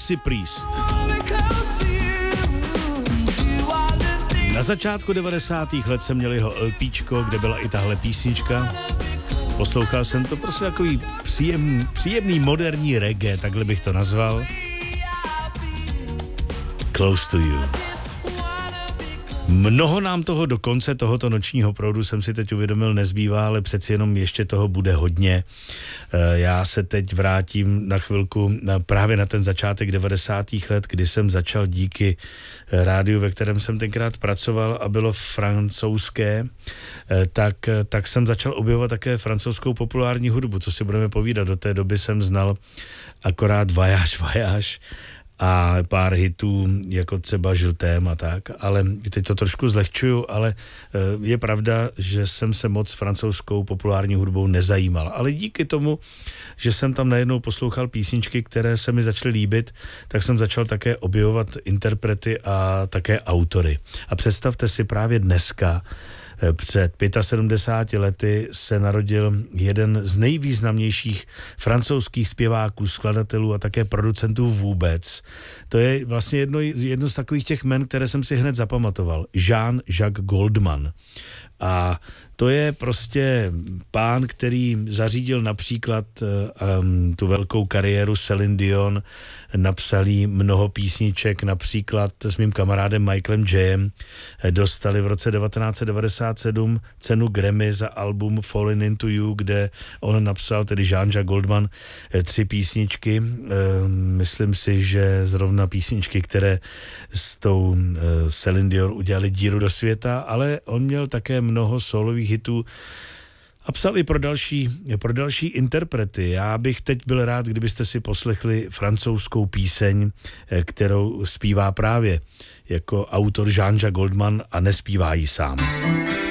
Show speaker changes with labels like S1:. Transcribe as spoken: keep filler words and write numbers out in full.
S1: Maxi Priest. Na začátku devadesátých let jsem měl jeho LPčko, kde byla i tahle písnička. Poslouchal jsem to, prostě takový příjemný, příjemný moderní reggae, takhle bych to nazval. Close to You. Mnoho nám toho do konce tohoto nočního proudu, jsem si teď uvědomil, nezbývá, ale přeci jenom ještě toho bude hodně. Já se teď vrátím na chvilku na, právě na ten začátek devadesátých let, kdy jsem začal díky rádiu, ve kterém jsem tenkrát pracoval a bylo francouzské, tak, tak jsem začal objevovat také francouzskou populární hudbu, co si budeme povídat. Do té doby jsem znal akorát Voyage, Voyage a pár hitů, jako třeba Žltém a tak, ale teď to trošku zlehčuju, ale je pravda, že jsem se moc francouzskou populární hudbou nezajímal. Ale díky tomu, že jsem tam najednou poslouchal písničky, které se mi začaly líbit, tak jsem začal také objevovat interprety a také autory. A představte si, právě dneska, před sedmdesáti pěti lety se narodil jeden z nejvýznamnějších francouzských zpěváků, skladatelů a také producentů vůbec. To je vlastně jedno, jedno z takových těch jmen, které jsem si hned zapamatoval. Jean-Jacques Goldman. A to je prostě pán, který zařídil například um, tu velkou kariéru Céline Dion, napsal jí mnoho písniček, například s mým kamarádem Michaelem Jayem dostali v roce devatenáct set devadesát sedm cenu Grammy za album Falling Into You, kde on napsal, tedy Jean-Jacques Goldman, tři písničky. Myslím si, že zrovna písničky, které s tou Céline Dion udělali díru do světa, ale on měl také mnoho solových hitů a psal i pro další, pro další interprety. Já bych teď byl rád, kdybyste si poslechli francouzskou píseň, kterou zpívá právě jako autor Jean-Jacques Goldman a nespívá ji sám.